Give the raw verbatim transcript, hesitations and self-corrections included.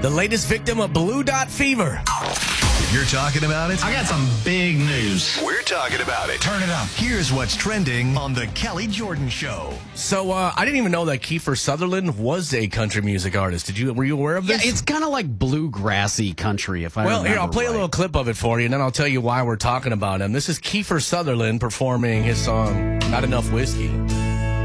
the latest victim of blue dot fever. You're talking about it? I got some big news. We're talking about it. Turn it up. Here's what's trending on The Kelly Jordan Show. So, uh, I didn't even know that Kiefer Sutherland was a country music artist. Did you? Were you aware of Yeah, this? it's kind of like bluegrassy country, if I Well, remember here, I'll play right. a little clip of it for you, and then I'll tell you why we're talking about him. This is Kiefer Sutherland performing his song, Not Enough Whiskey.